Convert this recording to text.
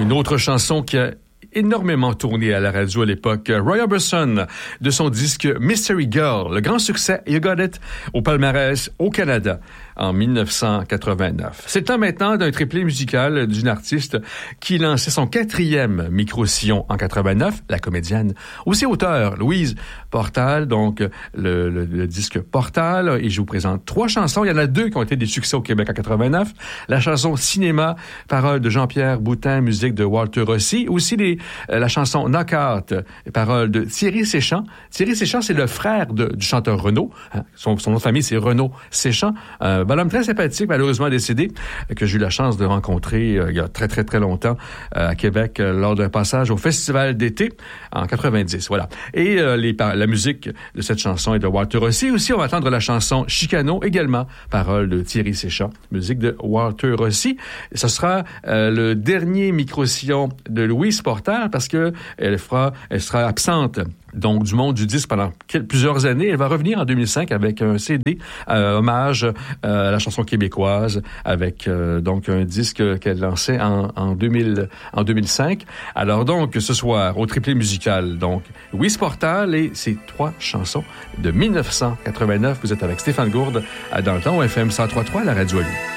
Une autre chanson qui a énormément tourné à la radio à l'époque, Roy Orbison, de son disque Mystery Girl, le grand succès You Got It au palmarès au Canada en 1989. C'est le temps maintenant d'un triplé musical d'une artiste qui lançait son 4e micro-sillon en 89, la comédienne, aussi auteure, Louise Portal, donc le disque Portal, et je vous présente 3 chansons. Il y en a 2 qui ont été des succès au Québec en 89. La chanson Cinéma, paroles de Jean-Pierre Boutin, musique de Walter Rossi, aussi la chanson Knockout, paroles de Thierry Séchant. Thierry Séchant, c'est le frère du chanteur Renaud. Hein. Son nom de famille, c'est Renaud Séchant. Bonhomme très sympathique, malheureusement décédé, que j'ai eu la chance de rencontrer il y a très, très, très longtemps à Québec lors d'un passage au Festival d'été en 90. Voilà. Et la musique de cette chanson est de Walter Rossi. Aussi, on va entendre la chanson Chicano, également, paroles de Thierry Séchant, musique de Walter Rossi. Ce sera le dernier micro-sillon de Louise Portal parce que elle sera absente donc du monde du disque pendant plusieurs années. Elle va revenir en 2005 avec un CD hommage à la chanson québécoise avec donc un disque qu'elle lançait en 2005. Alors donc ce soir au triplé musical, donc Louise Portal et ses 3 chansons de 1989. Vous êtes avec Stéphane Gourde dans le temps au FM 103.3 à la radio à lui.